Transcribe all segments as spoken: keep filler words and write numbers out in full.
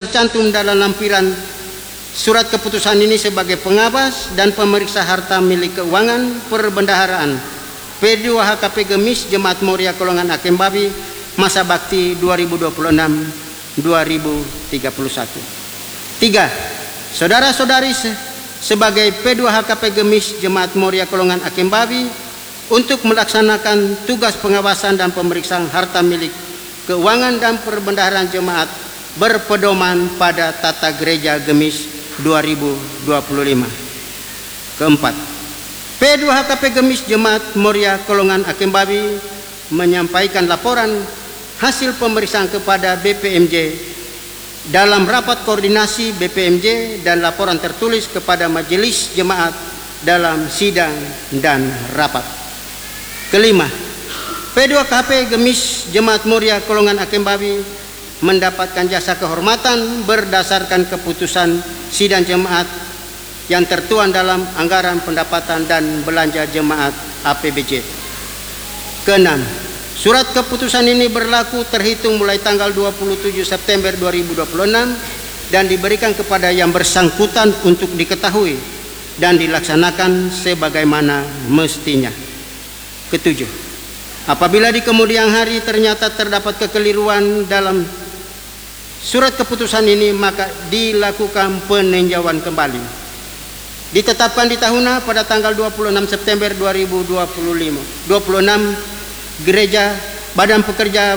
tercantum dalam lampiran surat keputusan ini sebagai pengawas dan pemeriksa harta milik keuangan perbendaharaan P dua H K P Gemis Jemaat Muria Kolongan Hakim Babi masa bakti dua ribu dua puluh enam sampai dua ribu tiga puluh satu. Tiga. Saudara-saudari sebagai P dua H K P Gemis Jemaat Muria Kolongan Hakim Babi untuk melaksanakan tugas pengawasan dan pemeriksaan harta milik keuangan dan perbendaharaan jemaat berpedoman pada Tata Gereja Gemis dua ribu dua puluh lima. Keempat, P dua H K P Gemis Jemaat Muria Kolongan Hakim Babi menyampaikan laporan hasil pemeriksaan kepada B P M J dalam rapat koordinasi B P M J dan laporan tertulis kepada majelis jemaat dalam sidang dan rapat. Kelima, P dua K P Gemis Jemaat Muria Kolongan Hakim Babi mendapatkan jasa kehormatan berdasarkan keputusan sidang jemaat yang tertuang dalam anggaran pendapatan dan belanja jemaat A P B J. Keenam, surat keputusan ini berlaku terhitung mulai tanggal dua puluh tujuh September dua ribu dua puluh enam dan diberikan kepada yang bersangkutan untuk diketahui dan dilaksanakan sebagaimana mestinya. Ketujuh, apabila di kemudian hari ternyata terdapat kekeliruan dalam surat keputusan ini, maka dilakukan peninjauan kembali. Ditetapkan di tahunan pada tanggal dua puluh enam September dua ribu dua puluh lima, dua puluh enam Gereja Badan Pekerja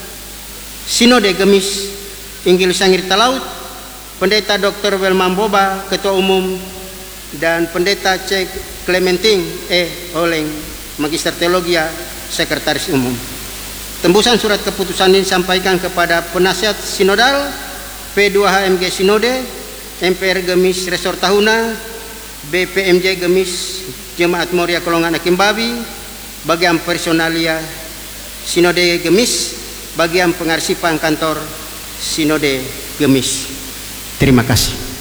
Sinode Gemis Inggil Sangir Talaut, Pendeta Doktor Welman Boba, Ketua Umum, dan Pendeta C. Clementine E. Oleng, Magister Teologia, Sekretaris Umum. Tembusan surat keputusan ini disampaikan kepada Penasihat Sinodal P dua H M G Sinode, M P R Gemis Resor Tahuna, B P M J Gemis Jemaat Muria Kolongan Hakim Babi, bagian personalia Sinode Gemis, bagian pengarsipan kantor Sinode Gemis. Terima kasih.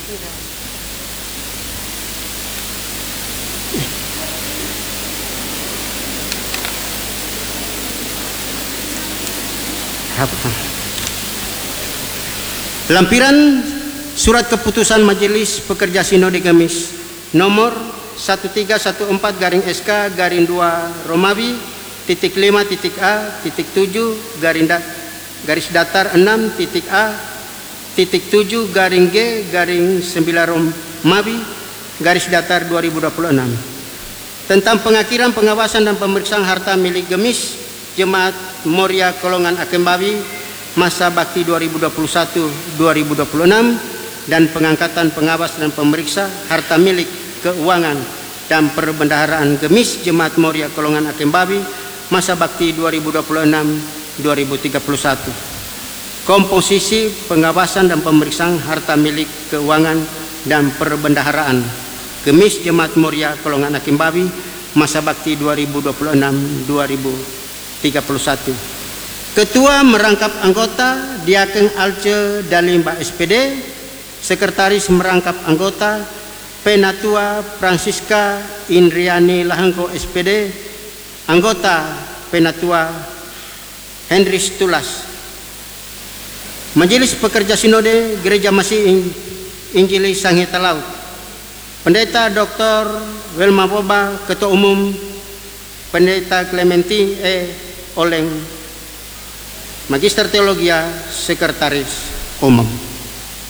Lampiran surat keputusan Majelis Pekerja Sinode Gemis nomor satu tiga satu empat garing S K garing dua Romawi titik lima titik A titik tujuh garing da, garis datar enam titik A titik tujuh garing G garing sembilan Romawi garis datar dua ribu dua puluh enam tentang pengakhiran pengawasan dan pemeriksaan harta milik Gemis Jemaat Muria Kolongan Hakim Babi masa bakti dua ribu dua puluh satu sampai dua ribu dua puluh enam dan pengangkatan pengawas dan pemeriksa harta milik keuangan dan perbendaharaan Gemis Jemaat Muria Kolongan Hakim Babi masa bakti dua ribu dua puluh enam sampai dua ribu tiga puluh satu. Komposisi pengawasan dan pemeriksaan harta milik keuangan dan perbendaharaan Gemis Jemaat Muria Kolongan Hakim Babi masa bakti dua ribu dua puluh enam sampai dua ribu tiga puluh satu. Ketua merangkap anggota Diaken Alce Dalimba S P D, Sekretaris merangkap anggota Penatua Francisca Indriani Lahengko S P D, anggota Penatua Henry Tulas. Majelis Pekerja Sinode Gereja Masih Injili Sangir Talaut, Pendeta Doktor Welma Boba, Ketua Umum, Pendeta Clementine E. Oleng, Magister Teologia, Sekretaris Umum.